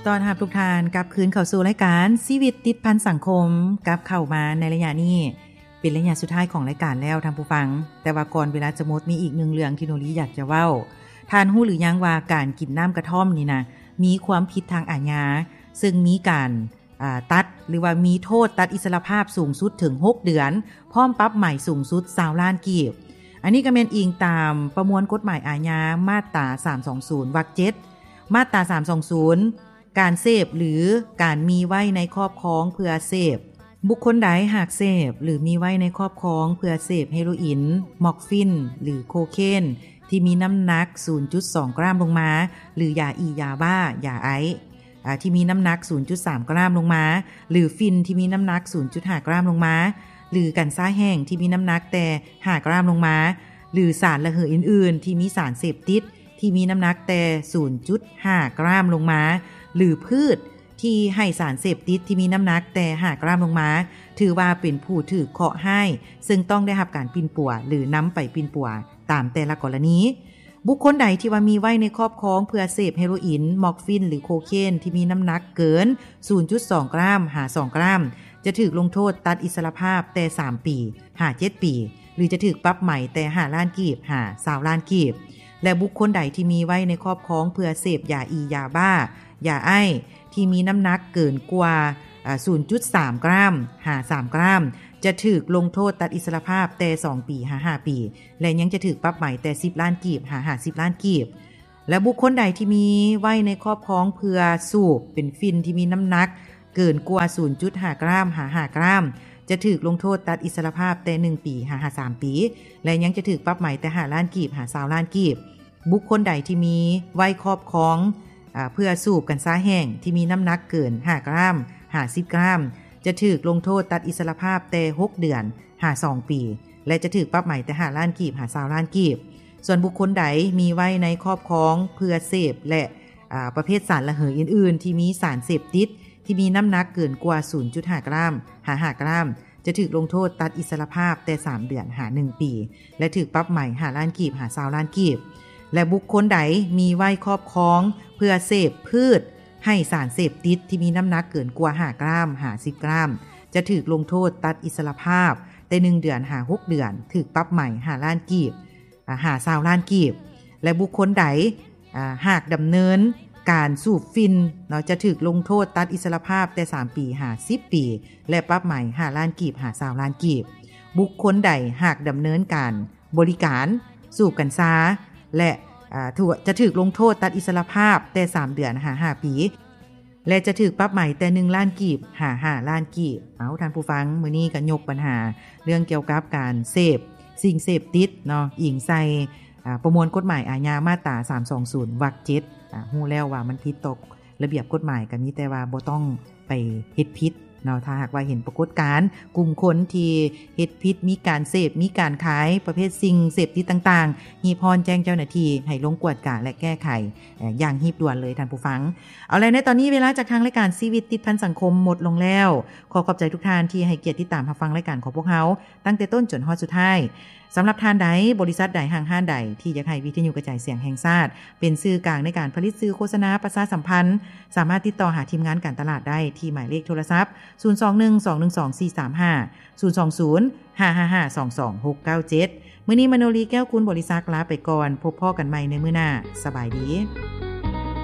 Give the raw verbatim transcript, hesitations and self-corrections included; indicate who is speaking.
Speaker 1: ตอนรับทุกท่านกลับคืนเข้าสู่รายการชีวิตติดพันสังคมกลับเข้ามาในระยะนี้เป็นระยะสุดท้ายของรายการแล้วท่านผู้ฟังแต่ว่าก่อนเวลาจะหมดมีอีกหนึ่งเรื่องที่โนรีอยากจะเว้าท่านฮู้หรือยังว่าการกินน้ำกระท่อมนี่นะมีความผิดทางอาญาซึ่งมีการตัดหรือว่ามีโทษตัดอิสรภาพสูงสุดถึงหกเดือนพร้อมปรับใหม่สูงสุดยี่สิบล้านกีบอันนี้ก็แม่นอิงตามประมวลกฎหมายอาญามาตราสามร้อยยี่สิบวรรคเจ็ดมาตราสามร้อยยี่สิบการเสพหรือการมีไว้ในครอบครองเพื่อเสพบุคคลใดหากเสพหรือมีไว้ในครอบครองเพื่อเสพเฮโรอีนมอร์ฟินหรือโคเคนที่มีน้ำหนัก ศูนย์จุดสอง กรัมลงมาหรือยาอียาบ้ายาไอซ์ที่มีน้ำหนัก ศูนย์จุดสาม กรัมลงมาหรือฟินที่มีน้ำหนัก ศูนย์จุดห้า กรัมลงมาหรือกัญชาแห้งที่มีน้ำหนักแต่ห้ากรัมลงมาหรือสารระเหยอื่นๆที่มีสารเสพติดที่มีน้ำหนักแต่ ศูนย์จุดห้า กรัมลงมาหรือพืชที่ให้สารเสพติดที่มีน้ำหนักแต่ห้ากรัมลงมาถือว่าเป็นผู้ถือเคราะห์ให้ซึ่งต้องได้รับการปินป่วหรือนำไปปินป่วตามแต่ละกรณีบุคคลใดที่ว่ามีไว้ในครอบครองเพื่อเสพเฮโรอีนมอร์ฟินหรือโคเคนที่มีน้ำหนักเกิน ศูนย์จุดสอง กรัมหาสองกรัมจะถูกลงโทษตัดอิสรภาพแต่สามปีหาเจ็ดปีหรือจะถูกปรับใหม่แต่ห้าล้านกีบหายี่สิบล้านกีบและบุคคลใดที่มีไว้ในครอบครองเพื่อเสพยาอียาบ้ายาไอที่มีน้ำหนักเกินกว่า ศูนย์จุดสาม กรัมหาสามกรัมจะถูกลงโทษตัดอิสรภาพแต่สองปีหาห้าปีและยังจะถูกปรับใหม่แต่สิบล้านกีบหาห้าสิบล้านกีบและบุคคลใดที่มีไว้ในครอบครองเพื่อสูบเป็นฟินที่มีน้ำหนักเกินกว่า ศูนย์จุดห้า กรัมหาห้ากรัมจะถูกลงโทษตัดอิสรภาพแต่หนึ่งปีหาห้าสามปีและยังจะถูกปรับใหม่แต่ห้าล้านกีบหายี่สิบล้านกีบบุคคลใดที่มีไว้ครอบครองเพื่อสูบกัญชาแห้งที่มีน้ำหนักเกินห้ากรัมห้าสิบกรัมจะถูกลงโทษตัดอิสรภาพแต่หกเดือนหาสองปีและจะถูกปรับใหม่แต่ห้าล้านกีบหายี่สิบล้านกีบส่วนบุคคลใดมีไว้ในครอบครองเพื่อเสพและประเภทสารระเหยอื่นๆที่มีสารเสพติดที่มีน้ำหนักเกินกว่า ศูนย์จุดห้ กรัมหาห้ากรัมจะถูกลงโทษตัดอิสรภาพแต่สามเดือนหาหนึ่งปีและถูกปรับใหม่ห้าล้านกีบหายี่สิบล้านกีบและบุคคลใดมีไว้ครอบครองเพื่อเสพพืชให้สารเสพติดที่มีน้ำหนักเกินกว่าห้ากรัมหาสิบกรัมจะถูกลงโทษตัดอิสรภาพแต่หนึ่งเดือนหาหกเดือนถูกปรับใหม่ห้าล้านกีบหายี่สิบล้านกีบและบุคคลใดหากดำเนินการสูบฟินเนาะจะถูกลงโทษตัดอิสรภาพแต่สามปีหาสิบปีและปรับใหม่ห้าล้านกีบหายี่สิบล้านกีบบุคคลใดหากดำเนินการบริการสูบกัญชาและจะถูกลงโทษตัดอิสรภาพแต่สามเดือนหาห้าปีและจะถูกปรับใหม่แต่หนึ่งล้านกีบหาห้าล้านกีบเอาท่านผู้ฟังมื้อนี้ก็ยกปัญหาเรื่องเกี่ยวกับการเสพสิ่งเสพติดเนาะอิงใส่ประมวลกฎหมายอาญามาตราสามร้อยยี่สิบวรรคเจ็ดอ่าฮู้แล้วว่ามันผิดตกระเบียบกฎหมายก็มีแต่ว่าบ่ต้องไปเฮ็ดผิดเนาะถ้าหากว่าเห็นปรากฏการณ์กลุ่มคนที่เฮ็ดผิดมีการเสพมีการขายประเภทสิ่งเสพติดต่างๆฮีพรแจ้งเจ้าหน้าที่ให้ลงกวดกะและแก้ไขอย่างรีบด่วนเลยท่านผู้ฟังเอาล่ะในตอนนี้เวลาจากทางรายการชีวิตติดพันสังคมหมดลงแล้วขอขอบใจทุกท่านที่ให้เกียรติติดตามรับฟังรายการของพวกเราตั้งแต่ต้นจนฮอดสุดท้ายสำหรับท่านใดบริษัทใดห้างห้านใดที่อยากให้วิทยุกระจายเสียงแห่งชาติเป็นสื่อกลางในการผลิตสื่อโฆษณาประชาสัมพันธ์สามารถติดต่อหาทีมงานการตลาดได้ที่หมายเลขโทรศัพท์ศูนย์ สอง หนึ่ง สอง หนึ่ง สอง สี่ สาม ห้า ศูนย์ สอง ศูนย์ ห้า ห้า ห้า สอง สอง หก เก้า เจ็ดมื้อนี้มโนรีแก้วคุณบริษัทลาไปก่อนพบพ่อกันใหม่ในมื้อหน้าสบายดี